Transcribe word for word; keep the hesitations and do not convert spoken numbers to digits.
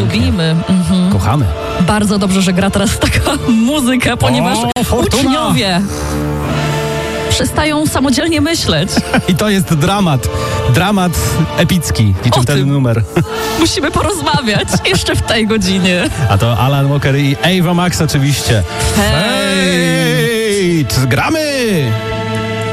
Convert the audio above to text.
Lubimy. Mhm. Kochamy. Bardzo dobrze, że gra teraz taka muzyka, ponieważ O, Fortuna. uczniowie przestają samodzielnie myśleć. I to jest dramat. Dramat epicki. Niczym O ten tym. numer. Musimy porozmawiać jeszcze w tej godzinie. A to Alan Walker i Ava Max oczywiście. Hej! Hej! Gramy!